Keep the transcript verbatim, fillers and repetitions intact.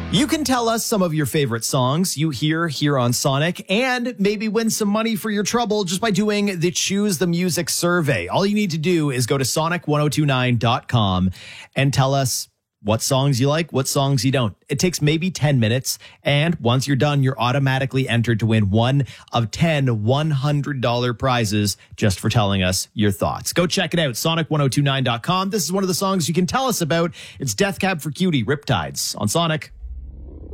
You can tell us some of your favorite songs you hear here on Sonic and maybe win some money for your trouble just by doing the Choose the Music survey. All you need to do is go to sonic one oh two nine dot com and tell us what songs you like, what songs you don't. It takes maybe ten minutes, and once you're done, you're automatically entered to win one of ten one hundred dollars prizes just for telling us your thoughts. Go check it out, sonic one oh two nine dot com. This is one of the songs you can tell us about. It's Death Cab for Cutie, Riptides on Sonic.